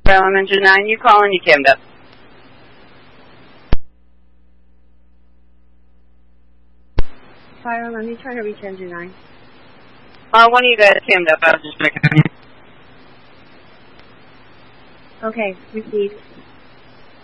Island Engine 9, you calling, you cammed up. Fire, let me try to reach Engine 9. One of you guys cammed up, I was just checking on you. Okay, received.